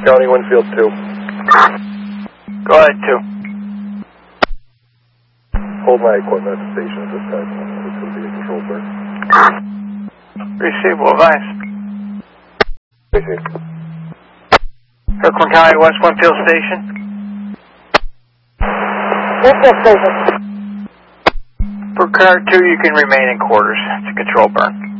County Winfield 2. Go ahead, 2. Hold my equipment at the station at this time. This will be a control burn. Receive, will advise. Receive. Kirkland County, West Winfield Station. Winfield Station. For car 2, you can remain in quarters. It's a control burn.